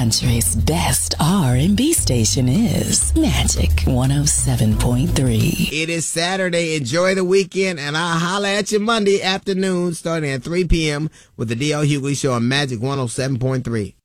country's best R&B station is Magic 107.3. It is Saturday. Enjoy the weekend, and I'll holler at you Monday afternoon starting at 3 p.m. with the D.L. Hughley Show on Magic 107.3.